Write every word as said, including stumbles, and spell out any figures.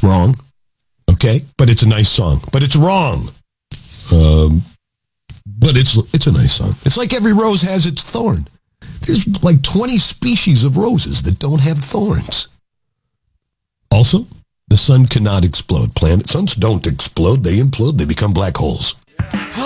wrong. Okay? But it's a nice song. But it's wrong. Um, but it's it's a nice song. It's like every rose has its thorn. There's like twenty species of roses that don't have thorns. Also, the sun cannot explode. Planet suns don't explode. They implode. They become black holes.